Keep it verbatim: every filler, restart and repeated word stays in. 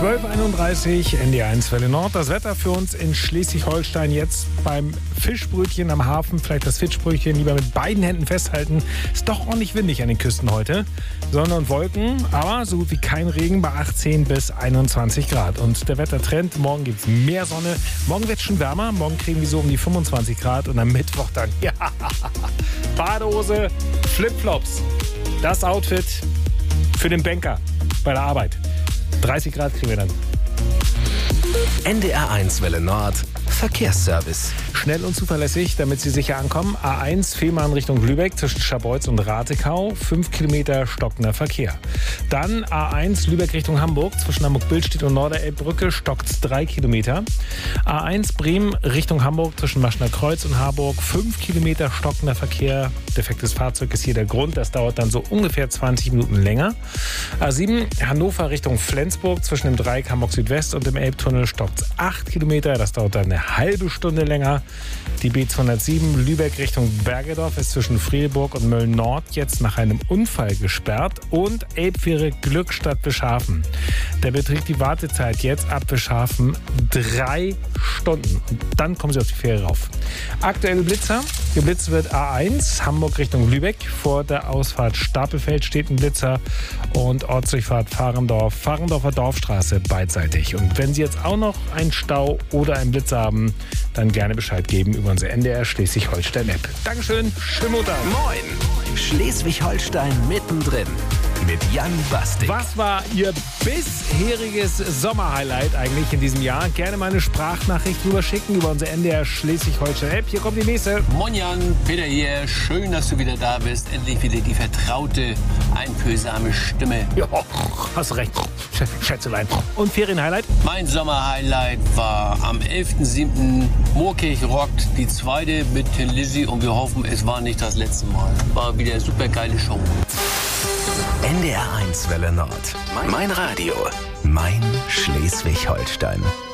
zwölf Uhr einunddreißig, N D R eins Welle Nord. Das Wetter für uns in Schleswig-Holstein jetzt beim Fischbrötchen am Hafen. Vielleicht das Fischbrötchen lieber mit beiden Händen festhalten. Ist doch ordentlich windig an den Küsten heute. Sonne und Wolken, aber so gut wie kein Regen bei achtzehn bis einundzwanzig Grad. Und der Wettertrend, morgen gibt es mehr Sonne. Morgen wird es schon wärmer. Morgen kriegen wir so um die fünfundzwanzig Grad. Und am Mittwoch dann, ja, Badehose, Flipflops. Das Outfit für den Banker bei der Arbeit. dreißig Grad kriegen wir dann. N D R eins Welle Nord, Verkehrsservice. Schnell und zuverlässig, damit Sie sicher ankommen. A eins Fehmarn Richtung Lübeck zwischen Scharbeutz und Ratekau. fünf Kilometer stockender Verkehr. Dann A eins Lübeck Richtung Hamburg zwischen Hamburg-Billstedt und Norderelbbrücke stockt drei Kilometer. A eins Bremen Richtung Hamburg zwischen Maschner Kreuz und Harburg. fünf Kilometer stockender Verkehr. Defektes Fahrzeug ist hier der Grund. Das dauert dann so ungefähr zwanzig Minuten länger. A sieben Hannover Richtung Flensburg zwischen dem Dreieck Hamburg Südwest und dem Elbtunnel stockt acht Kilometer. Das dauert dann eine halbe Stunde länger. Die B zweihundertsieben Lübeck Richtung Bergedorf ist zwischen Fredeburg und Mölln-Nord jetzt nach einem Unfall gesperrt. Und Elbfähre Glückstadt Bischhafen. Der beträgt die Wartezeit jetzt ab Bischhafen drei Stunden. Und dann kommen Sie auf die Fähre rauf. Aktuelle Blitzer. Geblitzt wird A eins Hamburg Richtung Lübeck. Vor der Ausfahrt Stapelfeld steht ein Blitzer. Und Ortsdurchfahrt Fahrendorf, Fahrendorfer Dorfstraße beidseitig. Und wenn Sie jetzt auch noch einen Stau oder einen Blitzer haben, dann gerne Bescheid geben über unsere N D R Schleswig-Holstein-App. Dankeschön, schönen Montag. Moin, Schleswig-Holstein mittendrin mit Jan Bastik. Was war Ihr bisheriges Sommerhighlight eigentlich in diesem Jahr? Gerne mal eine Sprachnachricht rüber schicken über unsere N D R Schleswig-Holstein-App. Hier kommt die nächste. Moin Jan, Peter hier. Schön, dass du wieder da bist. Endlich wieder die vertraute, einfühlsame Stimme. Ja, hast recht, Schätzelein. Und Ferienhighlight? Mein Sommerhighlight war am elften siebten Moorkirch rockt, die zweite mit Tin Lizzy, und wir hoffen, es war nicht das letzte Mal. War wieder eine super geile Show. N D R eins Welle Nord. Mein Radio. Mein Schleswig-Holstein.